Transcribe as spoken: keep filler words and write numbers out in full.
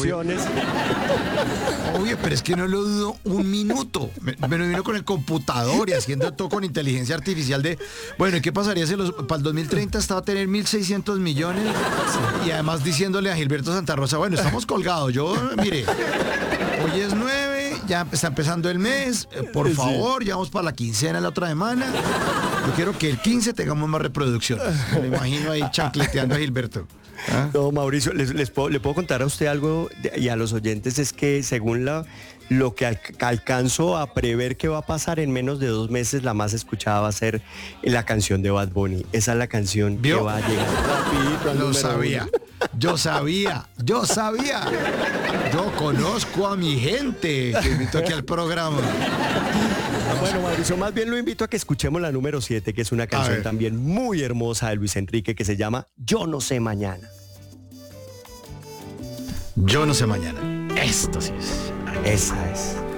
opciones. Obvio, pero es que no lo dudo un minuto. Me, me lo vino con el computador y haciendo todo con inteligencia artificial de, bueno, ¿y qué pasaría si los, para el dos mil treinta estaba a tener mil seiscientos millones? Y además diciéndole a Gilberto Santa Rosa, bueno, estamos colgados. Yo, mire, hoy es nueve, ya está empezando el mes, eh, por Sí. favor, ya vamos para la quincena la otra semana. Yo quiero que el quince tengamos más reproducciones. Me lo imagino ahí chancleteando a Gilberto. ¿Ah? No, Mauricio, les, les puedo, le puedo contar a usted algo de- y a los oyentes es que según la, lo que al- alcanzo a prever que va a pasar en menos de dos meses, la más escuchada va a ser la canción de Bad Bunny. Esa es la canción ¿Vio? que va a llegar rapidito al Lo número sabía, uno. yo sabía, yo sabía. Yo conozco a mi gente que invito aquí al programa. Bueno, Mauricio, más bien lo invito a que escuchemos la número siete, que es una canción ver. también muy hermosa de Luis Enrique que se llama Yo no sé mañana. Yo no sé mañana. Esto sí es. Esa es.